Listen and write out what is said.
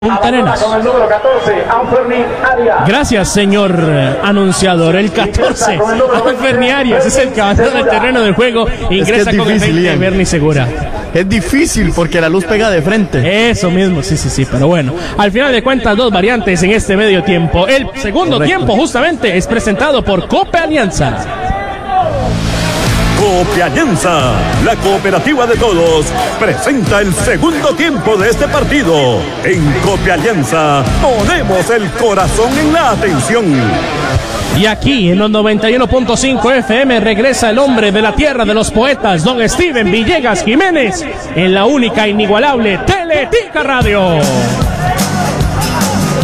Punta Arenas. Gracias, señor anunciador. El 14, Alferni Arias, es el que abandona el terreno de juego. Ingresa con el 20 Bernie Segura. Es difícil porque la luz pega de frente. Eso mismo, sí, pero bueno. Al final de cuentas, dos variantes en este medio tiempo. El segundo tiempo, justamente, es presentado por Cope Alianza. Cope Alianza, la cooperativa de todos, presenta el segundo tiempo de este partido. En Cope Alianza ponemos el corazón en la atención. Y aquí en los 91.5 FM regresa el hombre de la tierra de los poetas, don Steven Villegas Jiménez, en la única inigualable Teletica Radio.